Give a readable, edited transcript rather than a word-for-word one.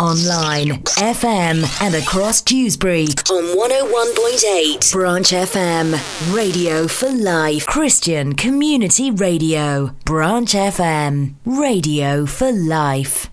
online, FM, and across Dewsbury on 101.8 Branch FM. Radio for life. Christian Community Radio. Branch FM. Radio for life.